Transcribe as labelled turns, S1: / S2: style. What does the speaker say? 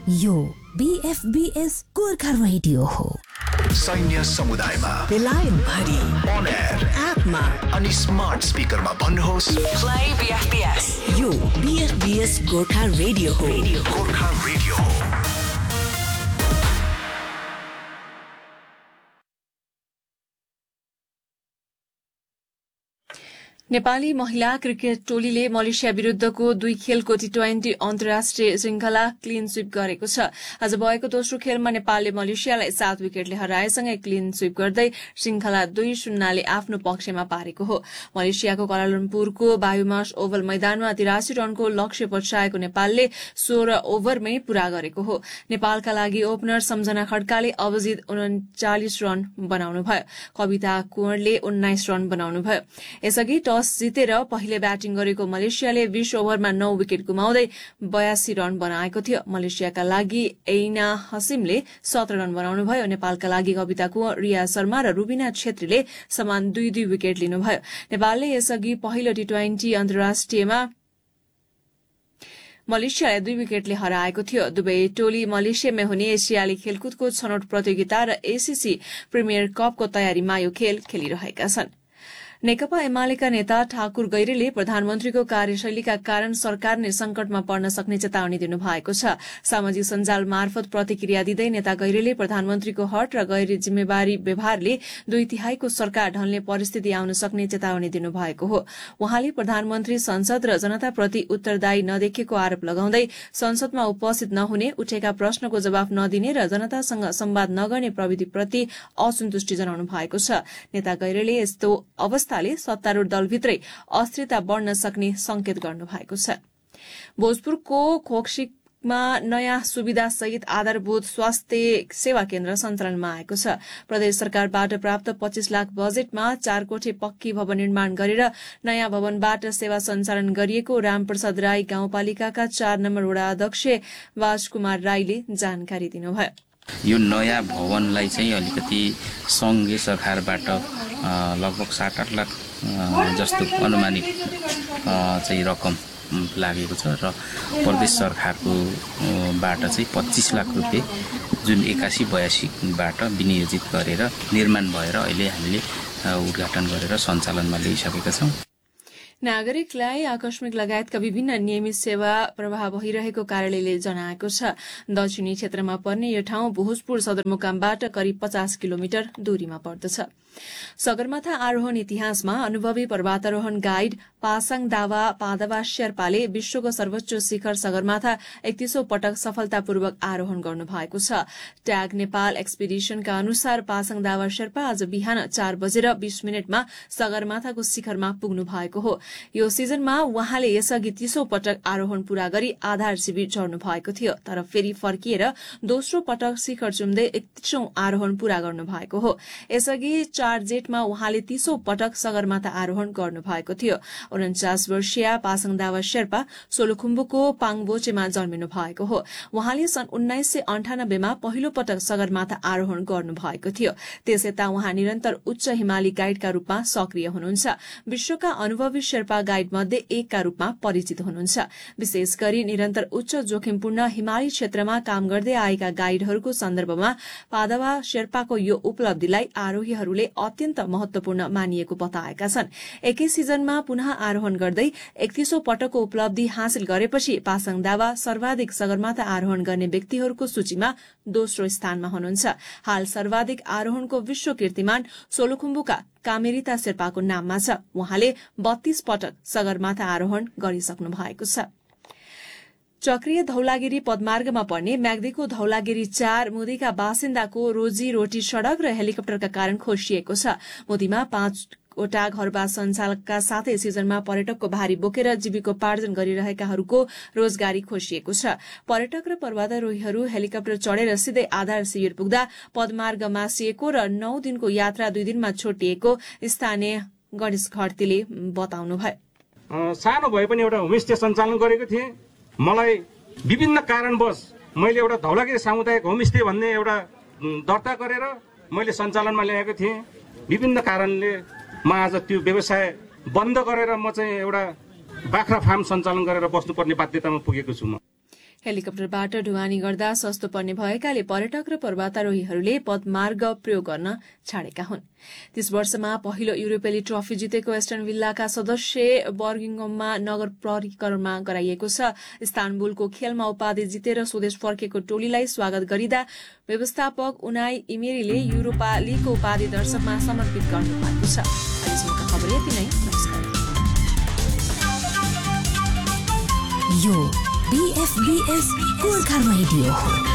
S1: यो BFBS Gorkha radio हो।
S2: सैन्य समुदायमा
S3: बेलायत भरि
S2: अन एयर
S3: एपमा
S2: अनि स्मार्ट स्पिकरमा भन्नुहोस्
S3: प्ले BFBS। यो BFBS गोर्खा रेडियो हो।
S2: गोर्खा रेडियो हो।
S4: नेपाली महिला क्रिकेट टोलीले मलेसिया विरुद्धको 2 खेलको T20 अन्तर्राष्ट्रिय श्रृंखला क्लीन स्वीप गरेको छ। आज भएको दोस्रो खेलमा नेपालले मलेसियालाई 7 विकेटले हराएसँगै क्लीन स्वीप गर्दै श्रृंखला 2-0 ले आफ्नो पक्षमा पारेको हो। मलेसियाको क्वालालम्पुरको बायोमास ओभल मैदानमा 83 रनको लक्ष्य पछ्याएको नेपालले 16 ओभरमै पूरा गरेको हो। नेपालका लागि ओपनर सम्झना खड्काले अभिजित 39 रन बनाउनुभयो। कविता कुँवरले 19 रन बनाउनुभयो। यसअघि टस जितेर पहिले ब्याटिङ गरेको मलेसियाले 20 ओभरमा 9 विकेट गुमाउँदै 82 रन बनाएको थियो। मलेसियाका लागि ऐना हसिमले 17 रन बनाउनुभयो। नेपालका लागि कविता कुँवर, रिया शर्मा र रुबिना छेत्रीले समान 2-2 विकेट लिनुभयो। नेपालले यसअघि पहिलो T20 अन्तर्राष्ट्रियमा मलेसियालाई 2 विकेटले हराएको थियो। दुवै टोली मलेसियामा हुने एसियाली खेलकुदको छनौट प्रतियोगिता र ACC प्रिमियर कपको तयारीमा यो खेल खेलिरहेका छन्। नेकपा एमालेका नेता ठाकुर गैरेले प्रधानमन्त्रीको कार्यशैलीका कारण सरकार नै संकटमा पर्न सक्ने चेतावनी दिनुभएको छ। सामाजिक सञ्जाल मार्फत प्रतिक्रिया दिँदै नेता गैरेले प्रधानमन्त्रीको हट र गैर जिम्मेवारी व्यवहारले 2/3 सरकार ढल्ने परिस्थिति आउन सक्ने चेतावनी दिनुभएको हो। उहाँले प्रधानमन्त्री संसद र जनताप्रति उत्तरदायी नदेखेको आरोप लगाउँदै संसदमा उपस्थित नहुने, उठेका प्रश्नको जवाफ नदिने र जनतासँग संवाद नगर्ने प्रविधिप्रति असन्तुष्टि जनाउनु भएको छ। नेता गैरेले यस्तो अवस्थाले सत्तारूढ़ दलभित्रै अस्थिरता बढ्न सक्ने संकेत गर्नु भएको छ। भोजपुरको खोक्सीमा नयाँ सुविधा सहित आधारभूत स्वास्थ्य सेवा केन्द्र सञ्चालनमा आएको छ। प्रदेश सरकारबाट प्राप्त 25 लाख बजेटमा 4 कोठे पक्की भवन निर्माण गरेर नयाँ भवनबाट सेवा सञ्चालन गरिएको रामप्रसाद राई गाउँपालिकाका 4 नम्बर वडा अध्यक्ष वाजकुमार राईले जानकारी दिनुभयो।
S5: यो नयाँ भवनलाई चाहिँ अलिकति संघीय सरकारबाट लगभग 7-8 लाख जस्तो अनुमानित चाहिँ रकम लागेको छ र प्रदेश सरकारको बाट चाहिँ 25 लाख रुपियाँ जुन 81-82बाट विनियोजित गरेर निर्माण भएर अहिले हामीले उद्घाटन गरेर सञ्चालनमा ल्याइसकेका छौं।
S4: नागरिकलाई आकस्मिक लगायतका विभिन्न नियमित सेवा प्रवाह भइरहेको कार्यालयले जनाएको छ। दक्षिणी क्षेत्रमा पर्ने यो ठाउँ भोजपुर सदरमुकामबाट करिब 50 किलोमिटर दूरीमा पर्दछ। सगरमाथा आरोहण इतिहासमा अनुभवी पर्वतारोहण गाइड पासाङ दावा पादवा शेर्पाले विश्वको सर्वोच्च शिखर सगरमाथा 31औं पटक सफलतापूर्वक आरोहण गर्नु भएको छ। ट्याग नेपाल एक्सपिडिशनका अनुसार पासाङ दावा शेर्पा आज बिहान 4:20 सगरमाथाको शिखरमा पुग्नु भएको हो। यो सिजनमा उहाँले यसअघि 30औं पटक आरोहण पूरा गरी आधार शिविर झर्नु भएको थियो, तर फेरि फर्किएर दोस्रो पटक शिखर चुम्दै 31औं आरोहण पूरा गर्नु भएको हो। यसअघि 4 जेठमा उहाँले 30औं पटक सगरमाथा आरोहण गर्नु भएको थियो। 49 वर्षीय पासाङ दावा शेर्पा सोलुखुम्बुको पाङबोचेमा जन्मिनु भएको हो। उहाँले सन् 1998 मा पहिलो पटक सगरमाथा आरोहण गर्नु भएको थियो। त्यसयता उहाँ निरन्तर उच्च हिमाली गाइडका रूपमा सक्रिय हुनुहुन्छ। विश्वका अनुभवी शेर्पा गाइड मध्ये एकका रूपमा परिचित हुनुहुन्छ। विशेष गरी निरन्तर उच्च जोखिमपूर्ण हिमाली क्षेत्रमा काम गर्दै आएका गाइडहरूको सन्दर्भमा पादवा शेर्पाको यो उपलब्धिलाई आरोहीहरूले अत्यन्त महत्वपूर्ण मानिएको बताएका छन्। एकै सिजनमा पुनः आरोहण गर्दै 31औं पटकको उपलब्धि हासिल गरेपछि पासाङ दावा सर्वाधिक सगरमाथा आरोहण गर्ने व्यक्तिहरूको सूचीमा दोस्रो स्थानमा हुनुहुन्छ। हाल सर्वाधिक आरोहणको विश्व कीर्तिमान सोलुखुम्बुका कामेरिता शेर्पाको नाममा छ। उहाँले 32 पटक सगरमाथा आरोहण गरिसक्नु भएको छ। चक्रिय धौलागिरी पदमार्गमा पर्ने म्याग्दीको धौलागिरी 4 मुदीका बासिन्दाको रोजी रोटी सड़क र हेलिकप्टरका कारण खोसिएको छ। मुदीमा 5वटा घरबास सञ्चालकका साथै सिजनमा पर्यटकको भारी बोकेर जीविकोपार्जन गरिरहेकाहरूको रोजगारी खोसिएको छ। पर्यटक र पर्वतारोहीहरू हेलिकप्टर चढेर सिधै आधार शिविर पुग्दा पदमार्ग मासिएको र 9 दिनको यात्रा 2 दिनमा छोटिएको स्थानीय गणेश घरतीले बताउनुभयो।
S6: सानो भए पनि एउटा होमस्टे सञ्चालन गरेको थिएँ। मलाई विभिन्न कारणवश मैले एउटा धौलागिरी सामुदायिक होमस्टे भन्ने एउटा दर्ता गरेर मैले सञ्चालनमा ल्याएको थिएँ। विभिन्न कारणले म आज त्यो व्यवसाय बन्द गरेर म चाहिँ एउटा बाख्रा फार्म सञ्चालन गरेर बस्नुपर्ने बाध्यतामा पुगेको छु। म
S4: हेलिकप्टरबाट ढुवानी गर्दा सस्तो पर्ने भएकाले पर्यटक र पर्वतारोहीहरूले पदमार्ग प्रयोग गर्न छाडेका हुन्। 30 वर्षमा पहिलो युरोपेली ट्रफी जितेको एस्टन विल्लाका सदस्य बर्मिङममा नगर परिक्रमा गराइएको छ। इस्तानबुलको खेलमा उपाधि जितेर स्वदेश फर्केको टोलीलाई स्वागत गरिँदा व्यवस्थापक उनाई इमेरीले युरोपा लीगको उपाधि दर्शकमा समर्पित गर्नु भएको छ। अहिलेसम्मका खबर यति नै। नमस्कार।
S1: यो BFBS गोर्खा रेडियो हो।